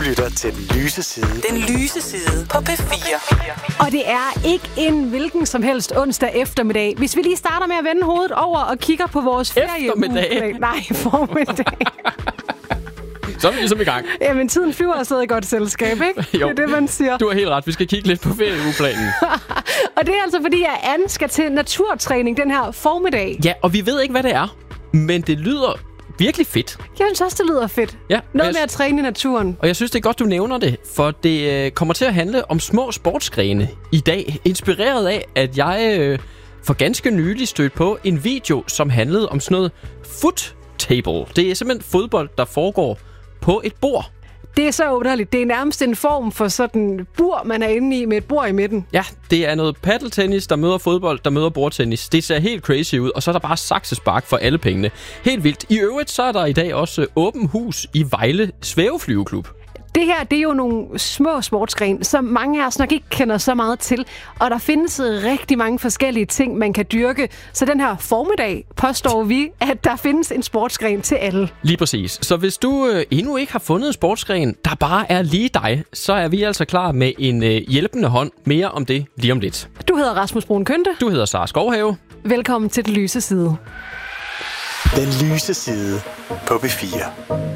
lytter til Den Lyse Side. Den Lyse Side på P4. Og det er ikke en hvilken som helst onsdag eftermiddag. Hvis vi lige starter med at vende hovedet over og kigger på vores ferie. Eftermiddag? Nej, formiddag. Så er vi ligesom i gang. Jamen, tiden flyver afsted i godt selskab, ikke? Jo, det er det, man siger. Du har helt ret. Vi skal kigge lidt på ferieugeplanen. Og det er altså, fordi at Anne skal til naturtræning den her formiddag. Ja, og vi ved ikke, hvad det er. Men det lyder virkelig fedt. Jeg synes også, det lyder fedt. Ja, Noget med at træne i naturen. Og jeg synes, det er godt, du nævner det. For det kommer til at handle om små sportsgrene i dag. Inspireret af, at jeg for ganske nylig stødte på en video, som handlede om sådan noget foot table. Det er simpelthen fodbold, der foregår på et bord. Det er så underligt. Det er nærmest en form for sådan bur, man er inde i med et bord i midten. Ja, det er noget paddeltennis, der møder fodbold, der møder bordtennis. Det ser helt crazy ud, og så er der bare saksespark for alle pengene. Helt vildt. I øvrigt så er der i dag også åben hus i Vejle Svæveflyveklub. Det her, det er jo nogle små sportsgrene, som mange af os nok ikke kender så meget til. Og der findes rigtig mange forskellige ting, man kan dyrke. Så den her formiddag påstår vi, at der findes en sportsgren til alle. Lige præcis. Så hvis du endnu ikke har fundet en sportsgren, der bare er lige dig, så er vi altså klar med en hjælpende hånd. Mere om det lige om lidt. Du hedder Rasmus Brun Kønte. Du hedder Sara Skovhave. Velkommen til Den Lyse Side. Den Lyse Side på P4.